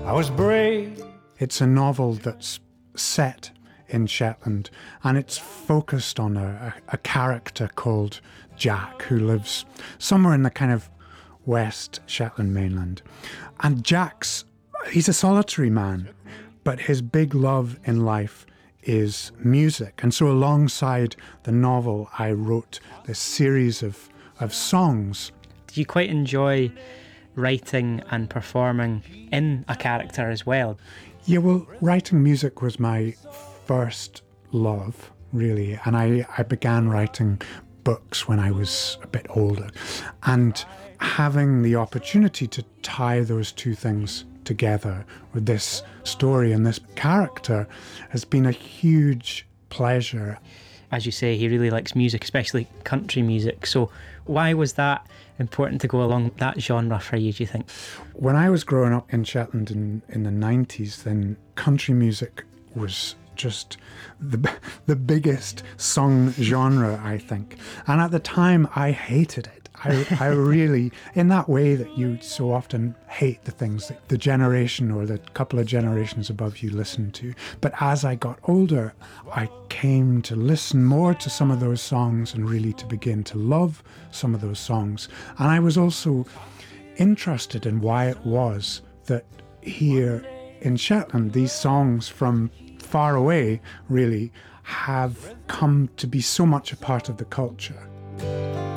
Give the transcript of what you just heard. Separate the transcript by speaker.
Speaker 1: I was brave.
Speaker 2: It's a novel that's set in Shetland, and it's focused on a character called Jack, who lives somewhere in the kind of West Shetland mainland. And he's a solitary man, but his big love in life is music. And so alongside the novel, I wrote this series of songs.
Speaker 3: Do you quite enjoy writing and performing in a character as well?
Speaker 2: Yeah, well, writing music was my first love, really. And I began writing books when I was a bit older. And having the opportunity to tie those two things together with this story and this character has been a huge pleasure.
Speaker 3: As you say, he really likes music, especially country music. So why was that important to go along that genre for you, do you think?
Speaker 2: When I was growing up in Shetland in the 90s, then country music was just the biggest sung genre, I think. And at the time, I hated it. I really, in that way that you so often hate the things that the generation or the couple of generations above you listen to. But as I got older, I came to listen more to some of those songs and really to begin to love some of those songs. And I was also interested in why it was that here in Shetland, these songs from far away really have come to be so much a part of the culture.